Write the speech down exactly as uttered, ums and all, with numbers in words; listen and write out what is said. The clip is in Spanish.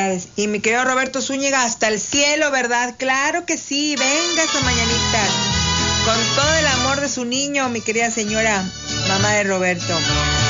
felicidades. Y mi querido Roberto Zúñiga, hasta el cielo, ¿verdad? Claro que sí, venga esa mañanita. Con todo el amor de su niño, mi querida señora, mamá de Roberto.